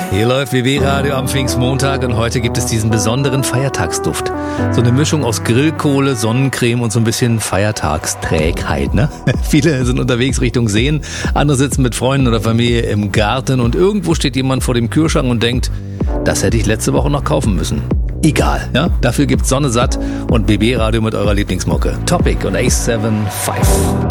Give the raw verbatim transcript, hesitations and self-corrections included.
Hier läuft W W-Radio am Pfingstmontag und heute gibt es diesen besonderen Feiertagsduft. So eine Mischung aus Grillkohle, Sonnencreme und so ein bisschen Feiertagsträgheit, ne? Viele sind unterwegs Richtung Seen, andere sitzen mit Freunden oder Familie im Garten und irgendwo steht jemand vor dem Kühlschrank und denkt, das hätte ich letzte Woche noch kaufen müssen. Egal, ja? Dafür gibt's Sonne satt und W W-Radio mit eurer Lieblingsmucke. Topic und Ace sieben fünf.